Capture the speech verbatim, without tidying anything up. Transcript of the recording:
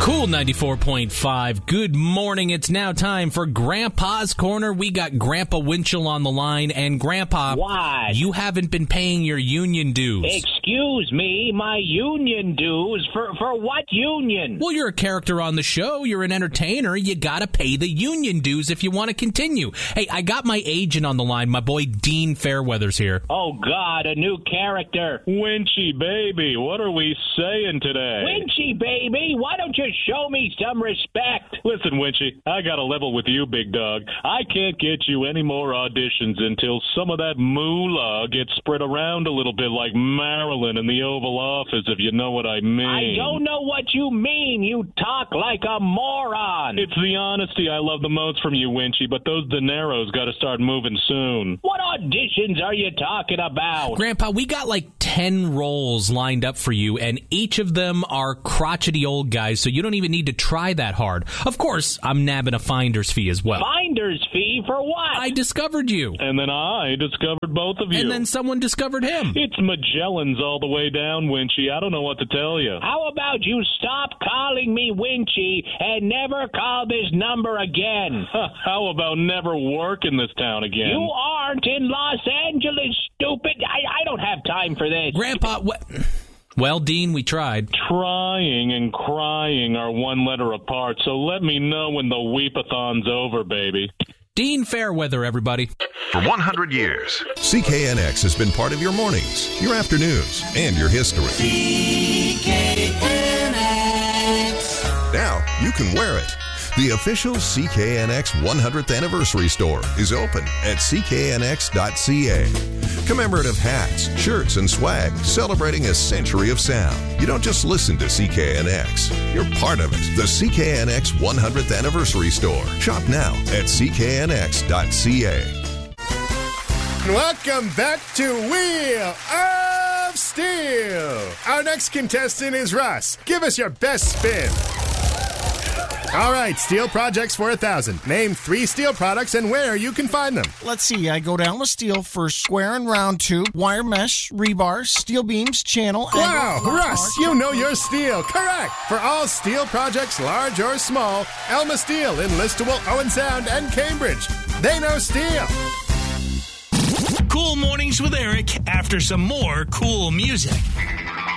Cool ninety-four point five. Good morning. It's now time for Grandpa's Corner. We got Grandpa Winchell on the line. And Grandpa, what? You haven't been paying your union dues. Excuse me, my union dues? For for what union? Well, you're a character on the show. You're an entertainer. You gotta pay the union dues if you want to continue. Hey, I got my agent on the line. My boy Dean Fairweather's here. Oh, God, a new character. Winchy, baby, what are we saying today? Winchy, baby, why don't you show me some respect? Listen, Winchy, I got a level with you, big dog. I can't get you any more auditions until some of that moolah gets spread around a little bit like Marilyn in the Oval Office, if you know what I mean. I don't know what you mean. You talk like a moron. It's the honesty I love the most from you, Winchy, but those dineros got to start moving soon. What auditions are you talking about? Grandpa, we got like ten roles lined up for you, and each of them are crotchety old guys, so you don't even need to try that hard. Of course, I'm nabbing a finder's fee as well. Finder's fee for what? I discovered you. And then I discovered both of you. And then someone discovered him. It's Magellan's all the way down, Winchy. I don't know what to tell you. How about you stop calling me Winchy and never call this number again? How about never work in this town again? You aren't in Los Angeles, stupid. I, I don't have time for this. Grandpa, what... Well, Dean, we tried. Trying and crying are one letter apart, so let me know when the weepathon's over, baby. Dean Fairweather, everybody. For one hundred years, C K N X has been part of your mornings, your afternoons, and your history. C K N X. Now you can wear it. The official C K N X one hundredth Anniversary Store is open at C K N X dot C A. Commemorative hats, shirts, and swag celebrating a century of sound. You don't just listen to C K N X. You're part of it. The C K N X one hundredth Anniversary Store. Shop now at C K N X dot C A. Welcome back to Wheel of Steel. Our next contestant is Russ. Give us your best spin. All right, steel projects for a thousand. Name three steel products and where you can find them. Let's see. I go down with steel for square and round tube, wire mesh, rebar, steel beams, channel. Wow, angle, Russ, bar, you know your steel. Correct. For all steel projects, large or small, Elma Steel in Listowel, Owen Sound, and Cambridge. They know steel. Cool Mornings with Eric after some more cool music.